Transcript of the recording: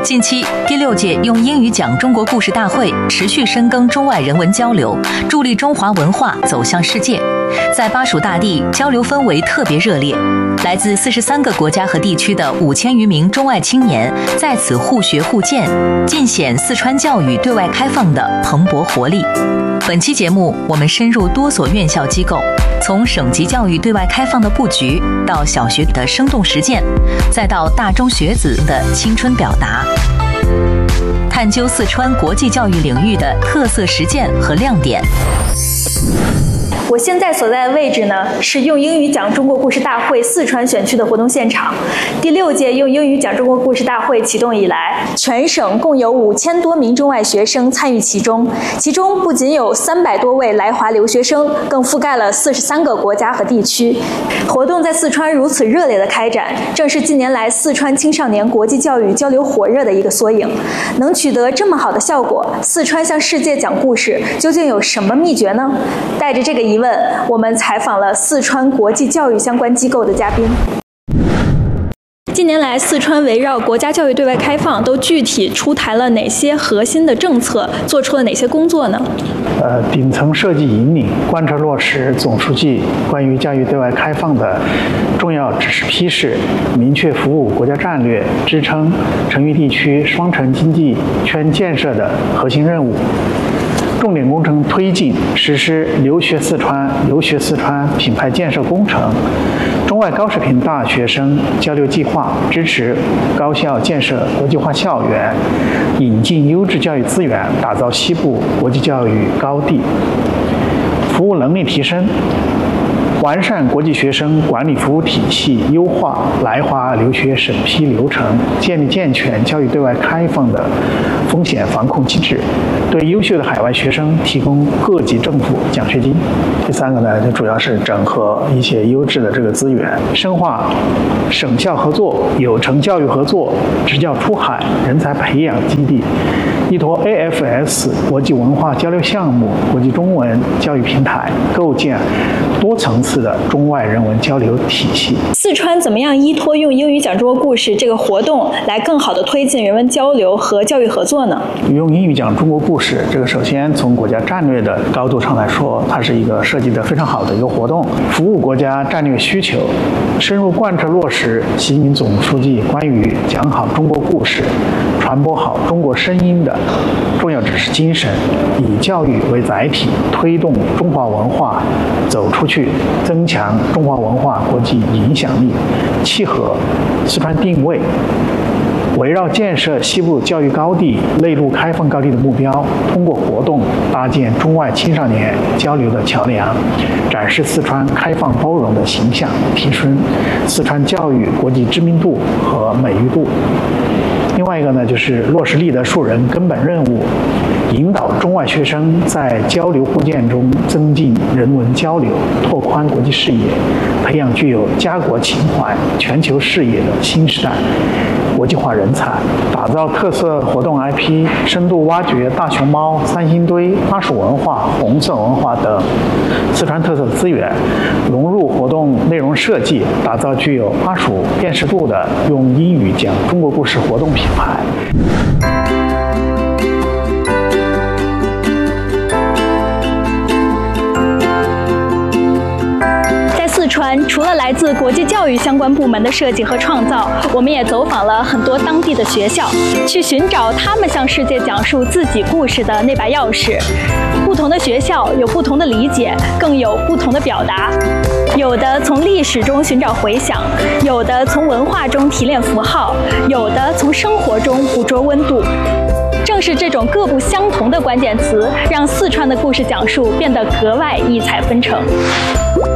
近期，第6届用英语讲中国故事大会持续深耕中外人文交流，助力中华文化走向世界。在巴蜀大地，交流氛围特别热烈，来自43个国家和地区的5000余名中外青年在此互学互鉴，尽显四川教育对外开放的蓬勃活力。本期节目，我们深入多所院校机构，从省级教育对外开放的布局，到小学的生动实践，再到大中学子的青春表达，探究四川国际教育领域的特色实践和亮点。 我现在所在的位置呢，是用英语讲中国故事大会四川选区的活动现场。第6届用英语讲中国故事大会启动以来，全省共有5000多名中外学生参与其中，其中不仅有300多位来华留学生，更覆盖了43个国家和地区。活动在四川如此热烈的开展，正是近年来四川青少年国际教育交流火热的一个缩影。能取得这么好的效果，四川向世界讲故事究竟有什么秘诀呢？带着这个疑问，我们采访了四川国际教育相关机构的嘉宾。近年来，四川围绕国家教育对外开放都具体出台了哪些核心的政策，做出了哪些工作呢？ 顶层设计引领，贯彻落实总书记关于教育对外开放的重要指示批示，明确服务国家战略，支撑成渝地区双城经济圈建设的核心任务。重点工程推进实施留学四川品牌建设工程，中外高水平大学生交流计划，支持高校建设国际化校园，引进优质教育资源，打造西部国际教育高地。服务能力提升，完善国际学生管理服务体系，优化来华留学审批流程，建立健全教育对外开放的风险防控机制，对优秀的海外学生提供各级政府奖学金。第3个呢，就主要是整合一些优质的这个资源，深化省校合作、有成教育合作、职教出海、人才培养基地，依托 AFS 国际文化交流项目、国际中文教育平台，构建多层次的中外人文交流体系。 四川怎么样依托用英语讲中国故事这个活动，来更好地推进人文交流和教育合作呢？ 用英语讲中国故事，这个首先从国家战略的高度上来说，它是一个设计得非常好的一个活动，服务国家战略需求，深入贯彻落实习近平总书记关于讲好中国故事、传播好中国声音的重要指示精神，以教育为载体，推动中华文化走出去，增强中华文化国际影响力，契合四川定位，围绕建设西部教育高地、内陆开放高地的目标，通过活动搭建中外青少年交流的桥梁，展示四川开放包容的形象，提升四川教育国际知名度和美誉度。另外一个呢，就是落实立德树人根本任务，引导中外学生在交流互鉴中增进人文交流，拓宽国际视野，培养具有家国情怀、全球视野的新时代国际化人才，打造特色活动 IP， 深度挖掘大熊猫、三星堆、巴蜀文化、红色文化等四川特色资源，融入活动内容设计，打造具有巴蜀辨识度的用英语讲中国故事活动品牌。 四川除了来自国际教育相关部门的设计和创造，我们也走访了很多当地的学校，去寻找他们向世界讲述自己故事的那把钥匙。不同的学校有不同的理解，更有不同的表达。有的从历史中寻找回响，有的从文化中提炼符号，有的从生活中捕捉温度。正是这种各不相同的关键词，让四川的故事讲述变得格外异彩纷呈。